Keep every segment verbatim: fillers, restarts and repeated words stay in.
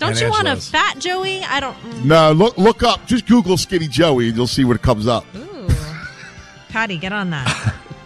Don't you want a fat Joey? I don't. No, look look up. Just Google Skinny Joey, and you'll see what comes up. Ooh, Patty, get on that.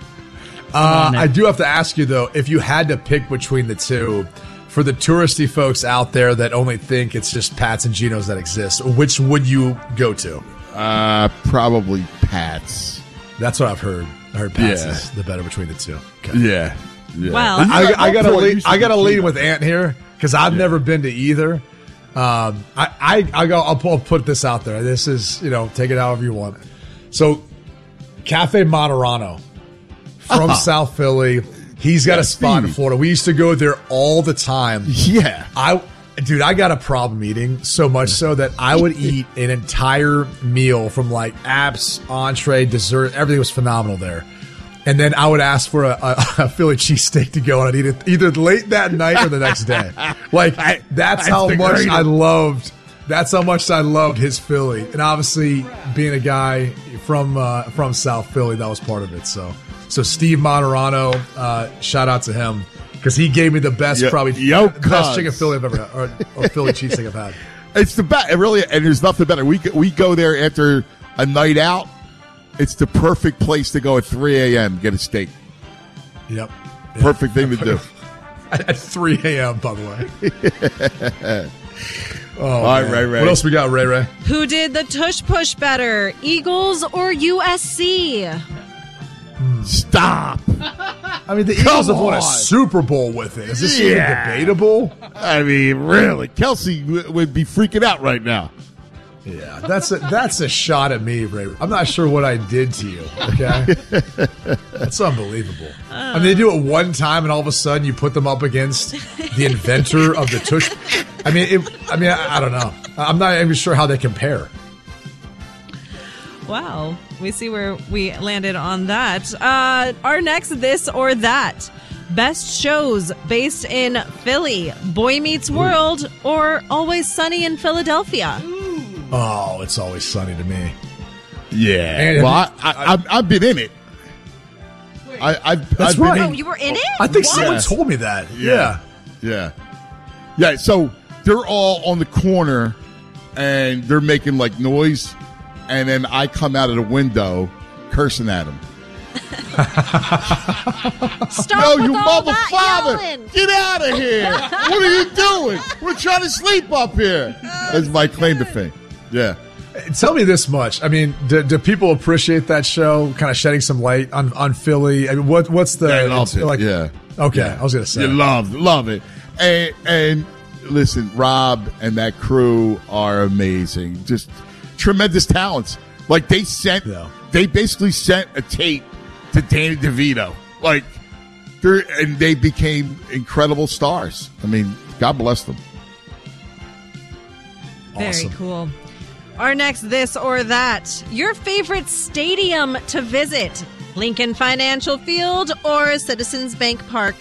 uh, I do have to ask you though, if you had to pick between the two, for the touristy folks out there that only think it's just Pats and Geno's that exist, which would you go to? Uh, probably Pats. That's what I've heard. I heard Pats Yeah. is the better between the two. Okay. Yeah. yeah. Well, I, I gotta Point lead, used to I be gotta lead Geno. with Ant here because I've Yeah. never been to either. Um, I, I, I go. I'll, I'll put this out there. This is, you know, take it however you want. So, Cafe Moderano from Uh-huh. South Philly. He's got Yeah, a spot in Stevie. Florida. We used to go there all the time. Yeah. I, dude, I got a problem eating so much so that I would eat an entire meal from like apps, entree, dessert. Everything was phenomenal there. And then I would ask for a, a, a Philly cheesesteak to go, and I'd eat it either late that night or the next day. Like that's, that's how the much greatest. I loved. That's how much I loved his Philly, and obviously being a guy from uh, from South Philly, that was part of it. So, so Steve Moderano, uh, shout out to him because he gave me the best, Yo- probably yo, the best cuz. chicken Philly I've ever had, or, or Philly cheesesteak I've had. It's the best. It really, and there's nothing better. We go- we go there after a night out. It's the perfect place to go at three a.m. Get a steak. Yep, Perfect thing to do. at three a.m. By the way. Oh, All right, man. Ray Ray. What else we got, Ray Ray? who did the tush push better, Eagles or U S C? Stop. I mean, the Eagles have won a on. Super Bowl with it. Is this Yeah. even debatable? I mean, really, Kelsey w- would be freaking out right now. Yeah, that's a that's a shot at me, Ray. I'm not sure what I did to you. Okay, that's unbelievable. I mean, they do it one time, and all of a sudden, you put them up against the inventor of the tush. I mean, it, I mean, I, I don't know. I'm not even sure how they compare. Wow, we see where we landed on that. Uh, our next this or that. Best shows based in Philly, Boy Meets World, or Always Sunny in Philadelphia? Oh, it's always sunny to me. Yeah. And- well, I, I, I've, I've been in it. I, I've, That's I've right. Been Oh, in, you were in it? I think What? someone Yes. told me that. Yeah. Yeah. Yeah. So they're all on the corner and they're making like noise. And then I come out of the window cursing at them. Stop No, with you all mother that father! yelling. Get out of here! What are you doing? We're trying to sleep up here. That's my claim to fame. Yeah. Tell me this much. I mean, do, do people appreciate that show? Kind of shedding some light on, on Philly. I mean, what what's the They love it. like? Yeah. Okay, Yeah. I was gonna say. You love, love it. And, and listen, Rob and that crew are amazing. Just tremendous talents. Like they sent, Yeah. they basically sent a tape to Danny DeVito. Like, they're, and they became incredible stars. I mean, God bless them. Very Awesome. cool. Our next this or that. Your favorite stadium to visit, Lincoln Financial Field or Citizens Bank Park?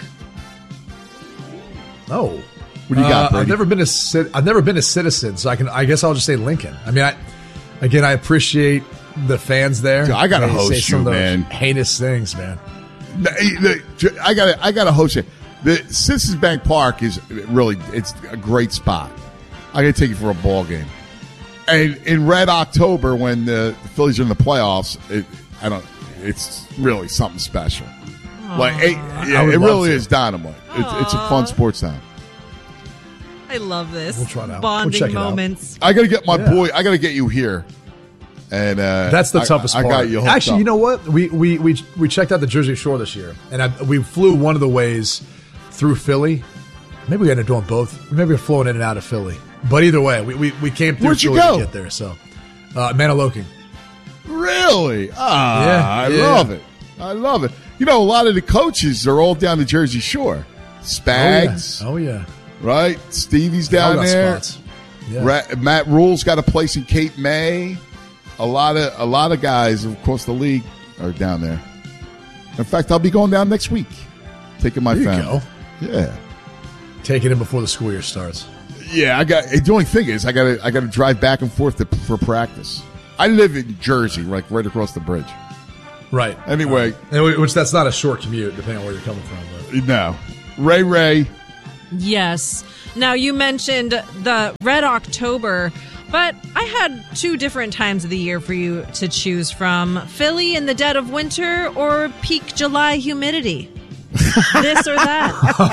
Oh, What do you got, Uh, I've Bernie? never been a cit- I've never been a citizen, so I can. I guess I'll just say Lincoln. I mean, I again, I appreciate the fans there. Dude, I gotta They host say some you, of those man. Heinous things, man. The- the- I got I got to host you. The Citizens Bank Park is really it's a great spot. I got to take you for a ball game. And in Red October, when the, the Phillies are in the playoffs, it, I don't. It's really something special. Like it, yeah, I would it love really to. is dynamite. It's, it's a fun sports town. I love this. We'll try it out. We'll Bonding check it out. moments. I got to get my Yeah. boy. I got to get you here. And uh, That's the I- toughest I, part. I got you. hooked Actually, up. you know what? We we we we checked out the Jersey Shore this year, and I, we flew one of the ways through Philly. Maybe we ended up doing both. Maybe we're flowing in and out of Philly. But either way, we we, we came through Where'd you Philly go? to get there. So, uh, Maniloking. Really? Ah, Yeah, I yeah. love it. I love it. You know, a lot of the coaches are all down the Jersey Shore. Spags, Oh yeah. right? Stevie's All down got there. spots. Yeah. Ra- Matt Rule's got a place in Cape May. A lot of a lot of guys across the league are down there. In fact, I'll be going down next week, taking my There you family. go. Yeah, Take it in before the school year starts. yeah. I got. The only thing is, I got to I got to drive back and forth to, for practice. I live in Jersey, like right across the bridge. Right. Anyway, And Which that's not a short commute, depending on where you're coming from. But no, Ray Ray. Yes. Now, you mentioned the Red October, but I had two different times of the year for you to choose from. Philly in the dead of winter or peak July humidity? This or that?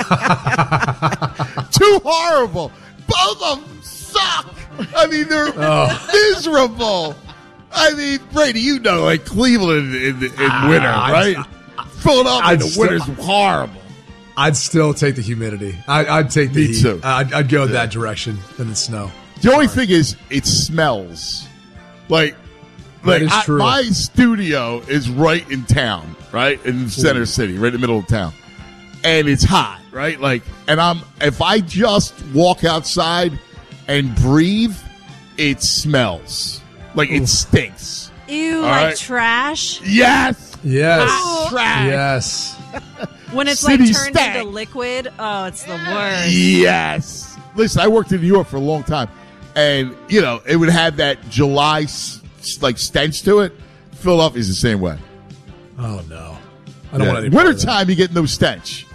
Too horrible. Both of them suck. I mean, they're oh. miserable. I mean, Brady, you know, like Cleveland in, in uh, winter, right? I, Philadelphia in the still, winter's horrible. I'd still take the humidity. I, I'd take the Me heat. Too. I'd, I'd go yeah. that direction than the snow. The only thing is, it smells. Like, like is I, true. my studio is right in town, right? In Center Ooh. City, right in the middle of town. And it's hot, right? Like, and I'm, if I just walk outside and breathe, it smells. Like, Ooh. It stinks. Ew, All like right? trash? Yes. Yes. Hot trash. Yes. When it's City like turned stank. into liquid, oh, it's the worst. Yes. Listen, I worked in New York for a long time, and you know it would have that July like stench to it. Philadelphia's the same way. Oh no, I don't yeah. want any wintertime. You get no stench.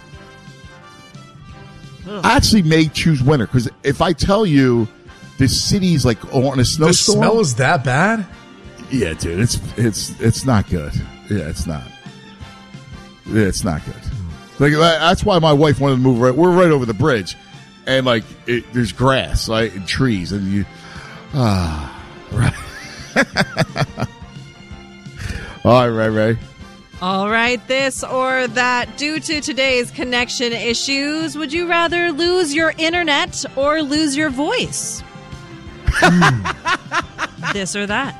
Ugh. I actually may choose winter because if I tell you the city's like on a snowstorm, the smell is that bad. Yeah, dude, it's it's it's not good. Yeah, it's not. Yeah, it's not good. Like that's why my wife wanted to move right. We're right over the bridge, and like it, there's grass, right, and trees, and you, ah, right. All right, Ray Ray. All right, this or that. Due to today's connection issues, would you rather lose your internet or lose your voice? Mm. This or that.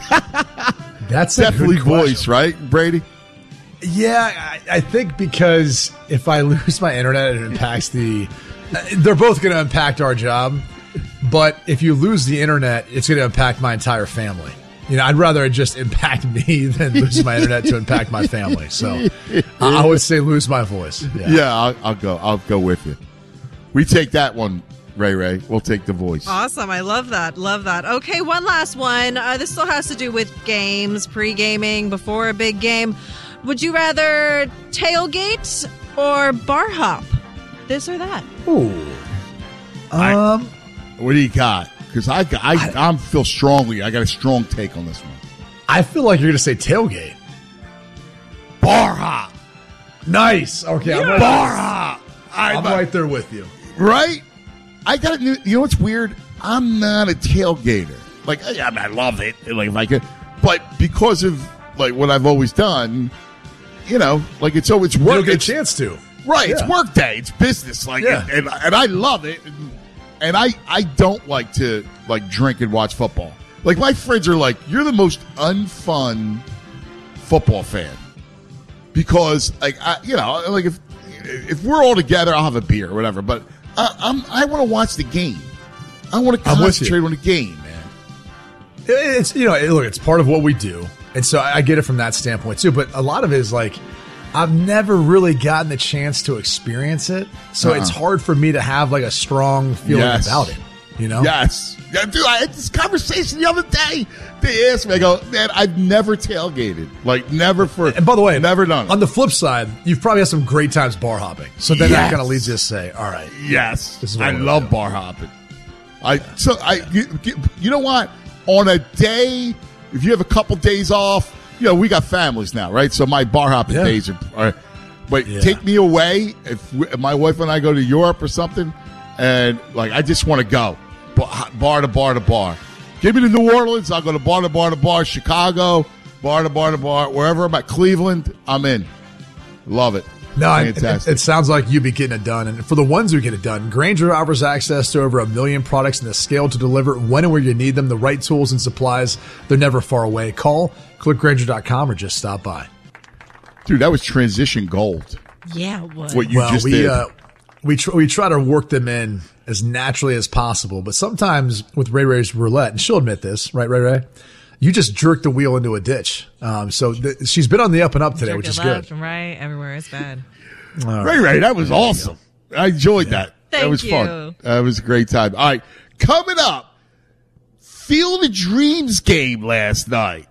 That's definitely a good question. Voice, right, Brady? Yeah, I, I think because if I lose my internet, it impacts the. They're both going to impact our job, but if you lose the internet, it's going to impact my entire family. You know, I'd rather it just impact me than lose my internet to impact my family. So I would say lose my voice. Yeah, yeah I'll, I'll go. I'll go with you. We take that one, Ray Ray. We'll take the voice. Awesome. I love that. Love that. Okay, one last one. Uh, this still has to do with games, pre-gaming, before a big game. Would you rather tailgate or bar hop? This or that? Ooh. Um, I, what do you got? Because I, I, I, I feel strongly. I got a strong take on this one. I feel like you're going to say tailgate. Bar hop. Nice. Okay, yeah. I'm, right bar hop. I'm, I'm right there with you. Right? I got. You know what's weird? I'm not a tailgater. Like I, I love it. Like if I could, but because of like what I've always done. You know, like it's always work. You don't get it's, a chance to. Right, yeah. It's work day. It's business. Like, yeah. and, and and I love it. And, and I I don't like to like drink and watch football. Like my friends are like, you're the most unfun football fan because like I, you know, like if if we're all together, I'll have a beer or whatever. But I, I'm I want to watch the game. I want to concentrate on the game, man. It's you know, look, it's part of what we do. And so I get it from that standpoint too, but a lot of it is like I've never really gotten the chance to experience it, so uh-uh. it's hard for me to have like a strong feeling yes. about it. You know? Yes, yeah, dude. I had this conversation the other day. They asked me, I go, man, I've never tailgated, like never for. And by the way, never done it. On the flip side, you've probably had some great times bar hopping, so then yes. that kind of leads you to say, all right, yes, this is what I love do. bar hopping. I so I you, you know what on a day. If you have a couple days off, you know, we got families now, right? So my bar hopping yeah. days are, are but yeah. take me away if, we, if my wife and I go to Europe or something and like, I just want to go bar to bar to bar. Give me to New Orleans. I'll go to bar to bar to bar, Chicago, bar to bar to bar, wherever I'm at, Cleveland, I'm in. Love it. No, it, it, it sounds like you'd be getting it done. And for the ones who get it done, Grainger offers access to over a million products and the scale to deliver when and where you need them, the right tools and supplies. They're never far away. Call, click Grainger dot com, or just stop by. Dude, that was transition gold. Yeah, it was. What you well, just we, did. Uh, we, tr- we try to work them in as naturally as possible. But sometimes with Ray Ray's roulette, and she'll admit this, right, Ray Ray? You just jerk the wheel into a ditch. Um, so th- she's been on the up and up today, Jerk which it is left good. And right, everywhere it's bad. Right, right, right. That was awesome. I enjoyed yeah. that. Thank that was you. fun. That was a great time. All right, coming up, Field of Dreams game last night.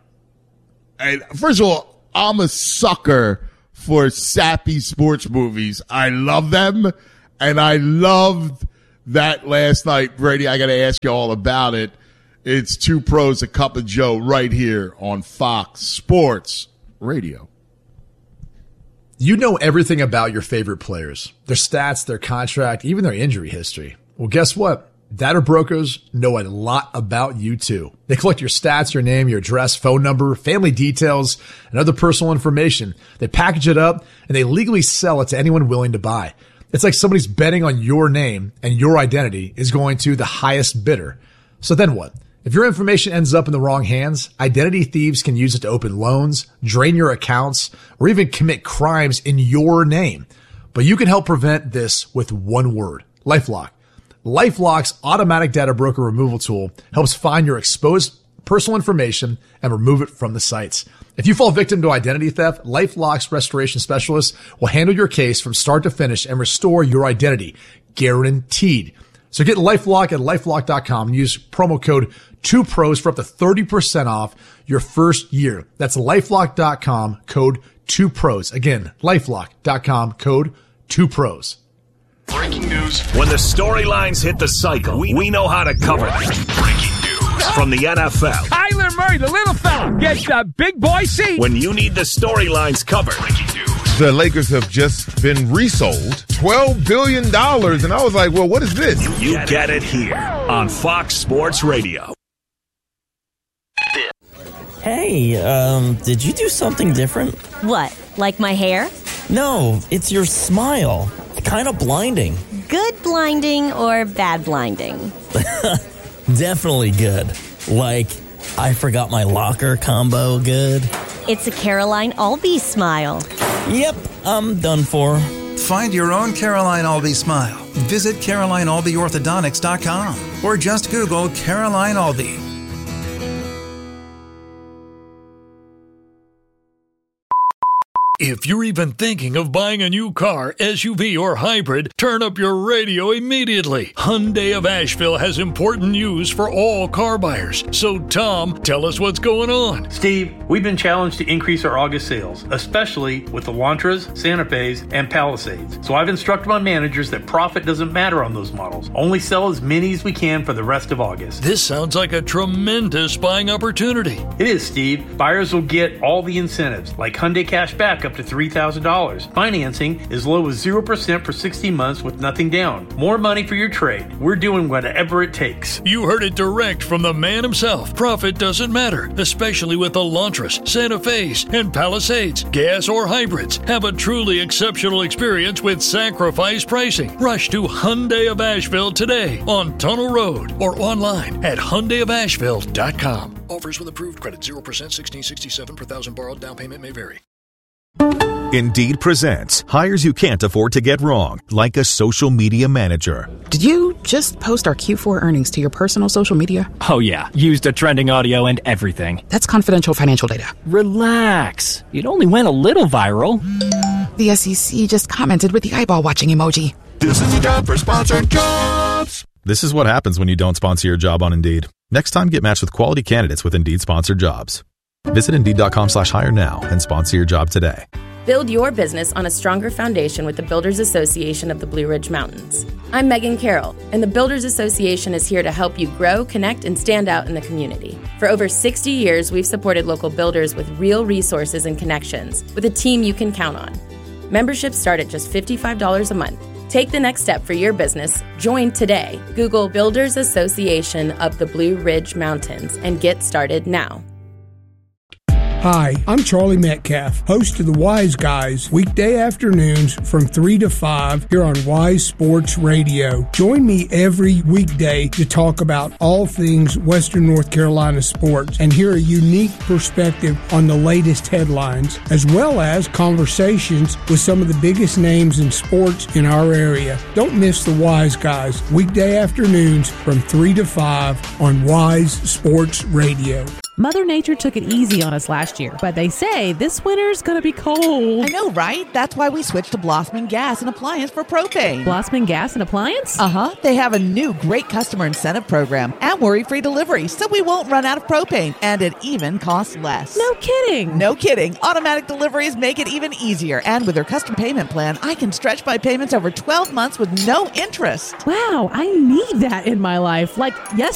And first of all, I'm a sucker for sappy sports movies. I love them. And I loved that last night. Brady, I got to ask you all about it. It's Two Pros, a Cup of Joe right here on Fox Sports Radio. You know everything about your favorite players, their stats, their contract, even their injury history. Well, guess what? Data brokers know a lot about you too. They collect your stats, your name, your address, phone number, family details, and other personal information. They package it up and they legally sell it to anyone willing to buy. It's like somebody's betting on your name and your identity is going to the highest bidder. So then what? If your information ends up in the wrong hands, identity thieves can use it to open loans, drain your accounts, or even commit crimes in your name. But you can help prevent this with one word: LifeLock. LifeLock's automatic data broker removal tool helps find your exposed personal information and remove it from the sites. If you fall victim to identity theft, LifeLock's restoration specialist will handle your case from start to finish and restore your identity, guaranteed. So get LifeLock at LifeLock dot com and use promo code two pros for up to thirty percent off your first year. That's LifeLock dot com, code two pros. Again, LifeLock dot com, code two pros. Breaking news. When the storylines hit the cycle, we, we know how to cover them. Breaking news from the N F L. Kyler Murray, the little fella, gets the big boy seat. When you need the storylines covered. Breaking news. The Lakers have just been resold twelve billion dollars, and I was like, well, what is this? You, you get, get it. it here on Fox Sports Radio. Hey, um, did you do something different? What, like my hair? No, it's your smile. Kind of blinding. Good blinding or bad blinding? Definitely good. Like, I forgot my locker combo good. It's a Caroline Albee smile. Yep, I'm done for. Find your own Caroline Albee smile. Visit Caroline Albee Orthodontics dot com or just Google Caroline Albee. If you're even thinking of buying a new car, S U V, or hybrid, turn up your radio immediately. Hyundai of Asheville has important news for all car buyers. So, Tom, tell us what's going on. Steve, we've been challenged to increase our August sales, especially with the Elantras, Santa Fe's, and Palisades. So I've instructed my managers that profit doesn't matter on those models. Only sell as many as we can for the rest of August. This sounds like a tremendous buying opportunity. It is, Steve. Buyers will get all the incentives, like Hyundai Cash Back up to three thousand dollars. Financing as low as zero percent for sixty months with nothing down. More money for your trade. We're doing whatever it takes. You heard it direct from the man himself. Profit doesn't matter, especially with Elantras, Santa Fe's, and Palisades. Gas or hybrids. Have a truly exceptional experience with sacrifice pricing. Rush to Hyundai of Asheville today on Tunnel Road or online at Hyundai of Asheville dot com. Offers with approved credit zero percent, sixteen sixty-seven per thousand borrowed. Down payment may vary. Indeed presents hires you can't afford to get wrong, like a social media manager. Did you just post our Q four earnings to your personal social media? Oh yeah, used a trending audio and everything. That's confidential financial data. Relax. It only went a little viral. The S E C just commented with the eyeball watching emoji. This is your job for sponsored jobs. This is what happens when you don't sponsor your job on Indeed. Next time, get matched with quality candidates with Indeed sponsored jobs. Visit Indeed.com slash hire now and sponsor your job today. Build your business on a stronger foundation with the Builders Association of the Blue Ridge Mountains. I'm Megan Carroll, and the Builders Association is here to help you grow, connect, and stand out in the community. For over sixty years, we've supported local builders with real resources and connections, with a team you can count on. Memberships start at just fifty-five dollars a month. Take the next step for your business. Join today. Google Builders Association of the Blue Ridge Mountains and get started now. Hi, I'm Charlie Metcalf, host of the Wise Guys, weekday afternoons from three to five here on Wise Sports Radio. Join me every weekday to talk about all things Western North Carolina sports and hear a unique perspective on the latest headlines, as well as conversations with some of the biggest names in sports in our area. Don't miss the Wise Guys, weekday afternoons from three to five on Wise Sports Radio. Mother Nature took it easy on us last year, but they say this winter's gonna be cold. I know, right? That's why we switched to Blossman Gas and Appliance for propane. Blossman Gas and Appliance? Uh-huh. They have a new great customer incentive program and worry-free delivery, so we won't run out of propane, and it even costs less. No kidding. No kidding. Automatic deliveries make it even easier, and with their custom payment plan, I can stretch my payments over twelve months with no interest. Wow, I need that in my life, like yesterday.